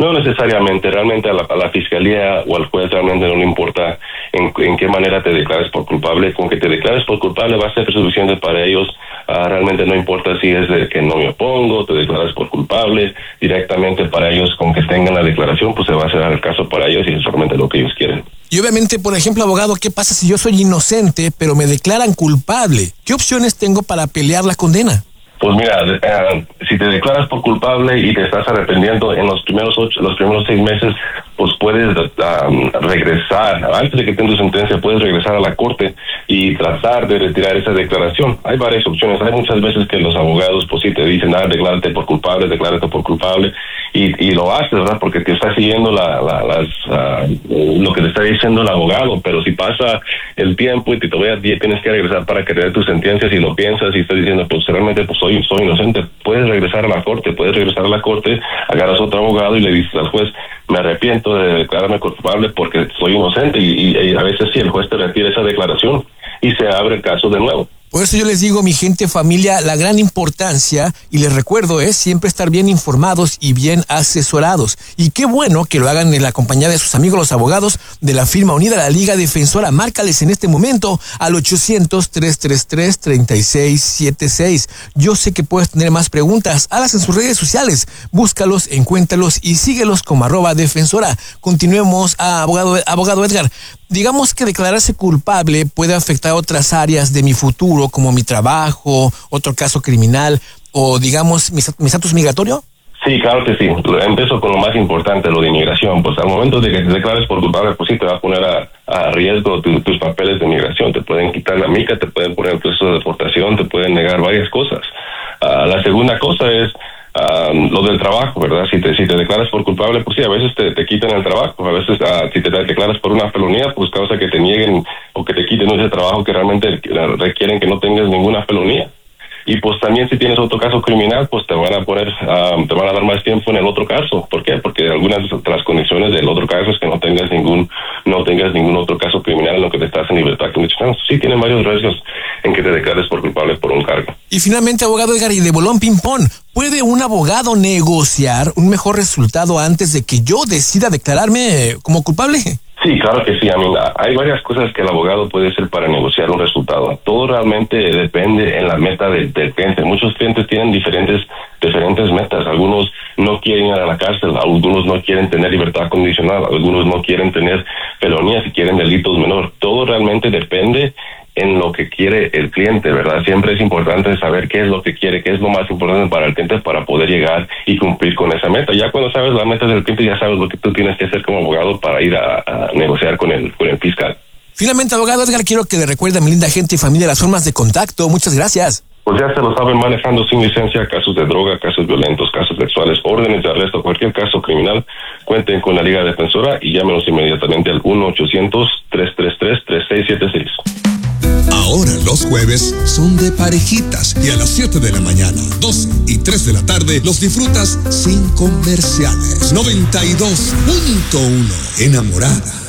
No necesariamente, realmente a la fiscalía o al juez realmente no le importa en qué manera te declares por culpable. Con que te declares por culpable va a ser suficiente para ellos. Realmente no importa si es de que no me opongo, te declaras por culpable, directamente para ellos, con que tengan la declaración, pues se va a hacer el caso para ellos y es solamente lo que ellos quieren. Y obviamente, por ejemplo, abogado, ¿qué pasa si yo soy inocente, pero me declaran culpable? ¿Qué opciones tengo para pelear la condena? Pues mira, si te declaras por culpable y te estás arrepintiendo en los primeros 6 meses, pues puedes regresar, antes de que tengas tu sentencia, puedes regresar a la corte y tratar de retirar esa declaración. Hay varias opciones, hay muchas veces que los abogados pues sí te dicen, declárate por culpable, y lo haces, ¿verdad? Porque te está siguiendo lo que te está diciendo el abogado, pero si pasa el tiempo y tienes que regresar para creer tus sentencias y lo piensas y estás diciendo, pues realmente pues soy inocente, puedes regresar a la corte, agarras otro abogado y le dices al juez, me arrepiento de declararme culpable porque soy inocente, y a veces sí el juez te retira esa declaración y se abre el caso de nuevo. Por eso yo les digo, mi gente, familia, la gran importancia, y les recuerdo, es siempre estar bien informados y bien asesorados. Y qué bueno que lo hagan en la compañía de sus amigos los abogados de la firma unida a la Liga Defensora. Márcales en este momento al 800-333-3676. Yo sé que puedes tener más preguntas. Háganlas en sus redes sociales. Búscalos, encuéntralos y síguelos como @defensora. Continuemos, abogado Edgar. Digamos que declararse culpable puede afectar otras áreas de mi futuro, como mi trabajo, otro caso criminal, o digamos mi estatus migratorio. Sí, claro que sí. Empiezo con lo más importante, lo de inmigración. Pues al momento de que te declares por culpable, pues sí te va a poner a riesgo tus papeles de inmigración. Te pueden quitar la mica, te pueden poner el proceso de deportación, te pueden negar varias cosas. La segunda cosa es lo del trabajo, ¿verdad? Si te declaras por culpable, pues sí, a veces te quitan el trabajo. A veces si te declaras por una felonía, pues causa que te nieguen o que te quiten ese trabajo que realmente requieren que no tengas ninguna felonía. Y pues también si tienes otro caso criminal, pues te van a dar más tiempo en el otro caso. ¿Por qué? Porque algunas de las condiciones del otro caso es que no tengas ningún otro caso criminal en lo que te estás en libertad condicional. Sí, tienen varios riesgos en que te declares por culpable por un cargo. Y finalmente, abogado Edgar, y de bolón ping-pong, ¿puede un abogado negociar un mejor resultado antes de que yo decida declararme como culpable? Sí, claro que sí. Hay varias cosas que el abogado puede hacer para negociar un resultado. Todo realmente depende en la meta del cliente. Muchos clientes tienen diferentes metas. Algunos no quieren ir a la cárcel, algunos no quieren tener libertad condicional, algunos no quieren tener felonías y quieren delitos menores. Todo realmente depende en lo que quiere el cliente, ¿verdad? Siempre es importante saber qué es lo que quiere, qué es lo más importante para el cliente para poder llegar y cumplir con esa meta. Ya cuando sabes la meta del cliente, ya sabes lo que tú tienes que hacer como abogado para ir a negociar con el fiscal. Finalmente, abogado Edgar, quiero que le recuerde a mi linda gente y familia las formas de contacto. Muchas gracias. Pues ya se lo saben, manejando sin licencia, casos de droga, casos violentos, casos sexuales, órdenes de arresto, cualquier caso criminal, cuenten con la Liga Defensora y llámenos inmediatamente al 1-800-333-3676. Ahora los jueves son de parejitas y a las 7 de la mañana, 12 y 3 de la tarde los disfrutas sin comerciales. 92.1 Enamorada.